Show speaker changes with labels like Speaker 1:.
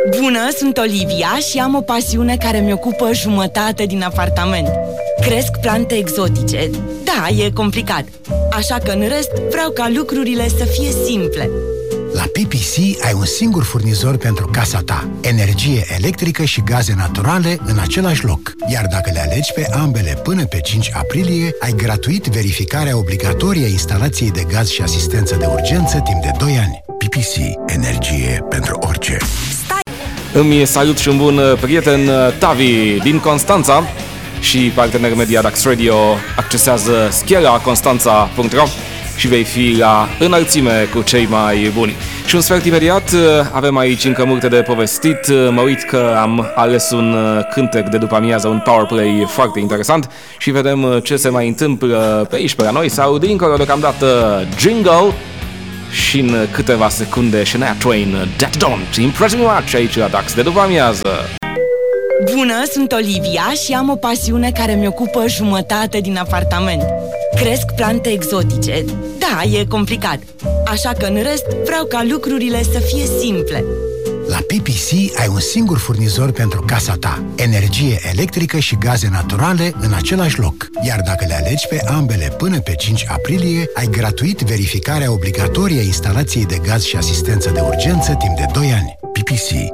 Speaker 1: Bună, sunt Olivia și am o pasiune care mi ocupă jumătate din apartament. Cresc plante exotice. Da, e complicat. Așa că în rest vreau ca lucrurile să fie simple.
Speaker 2: La PPC ai un singur furnizor pentru casa ta. Energie electrică și gaze naturale în același loc. Iar dacă le alegi pe ambele până pe 5 aprilie, ai gratuit verificarea obligatorie a instalației de gaz și asistență de urgență timp de 2 ani. PPC. Energie pentru orice.
Speaker 3: Îmi salut și un bun prieten, Tavi din Constanța, și partener media Dax Radio. Accesează schelaconstanța.ro și vei fi la înălțime cu cei mai buni. Și un sfert imediat, avem aici încă multe de povestit. Mă uit că am ales un cântec de după amiază, un powerplay foarte interesant, și vedem ce se mai întâmplă pe aici, pe la noi, sau dincolo deocamdată. Jingle și în câteva secunde Shania Twain, That Don't Impress Me Much, aici la Dax de după amiază.
Speaker 1: Bună, sunt Olivia și am o pasiune care mi ocupă jumătate din apartament. Cresc plante exotice. Da, e complicat. Așa că în rest vreau ca lucrurile să fie simple.
Speaker 2: La PPC ai un singur furnizor pentru casa ta. Energie electrică și gaze naturale în același loc. Iar dacă le alegi pe ambele până pe 5 aprilie, ai gratuit verificarea obligatorie a instalației de gaz și asistență de urgență timp de 2 ani. PPC.